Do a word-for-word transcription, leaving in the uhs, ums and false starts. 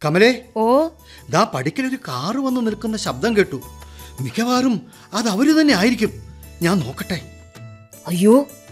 കമലേ, ഓ ദാ പടിക്കലൊരു കാറ് വന്ന് നിൽക്കുന്ന ശബ്ദം കേട്ടു. മിക്കവാറും അത് അവര് തന്നെ ആയിരിക്കും. ഞാൻ നോക്കട്ടെ. അയ്യോ,